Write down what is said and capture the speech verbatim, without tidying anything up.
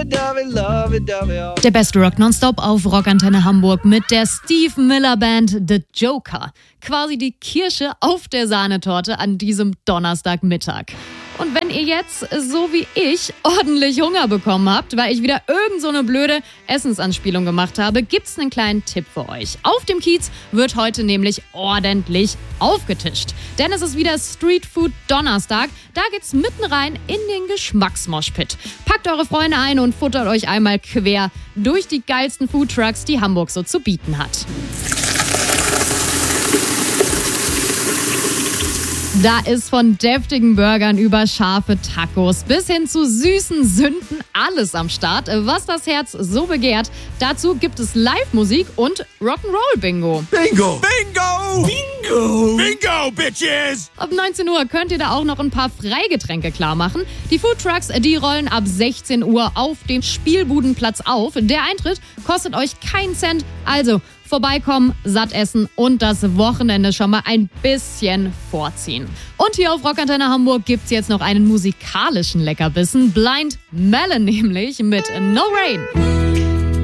Der beste Rock nonstop auf Rockantenne Hamburg mit der Steve Miller Band The Joker. Quasi die Kirsche auf der Sahnetorte an diesem Donnerstagmittag. Und wenn ihr jetzt, so wie ich, ordentlich Hunger bekommen habt, weil ich wieder irgend so eine blöde Essensanspielung gemacht habe, gibt's einen kleinen Tipp für euch. Auf dem Kiez wird heute nämlich ordentlich aufgetischt. Denn es ist wieder Street Food Donnerstag. Da geht's mitten rein in den Geschmacksmoshpit. Packt eure Freunde ein und futtert euch einmal quer durch die geilsten Foodtrucks, die Hamburg so zu bieten hat. Da ist von deftigen Burgern über scharfe Tacos bis hin zu süßen Sünden alles am Start, was das Herz so begehrt. Dazu gibt es Live-Musik und Rock'n'Roll-Bingo. Bingo! Bingo! Bingo! Bingo, bitches! Ab neunzehn Uhr könnt ihr da auch noch ein paar Freigetränke klar machen. Die Foodtrucks, die rollen ab sechzehn Uhr auf dem Spielbudenplatz auf. Der Eintritt kostet euch keinen Cent, also vorbeikommen, satt essen und das Wochenende schon mal ein bisschen vorziehen. Und hier auf Rockantenne Hamburg gibt's jetzt noch einen musikalischen Leckerbissen. Blind Melon nämlich mit No Rain.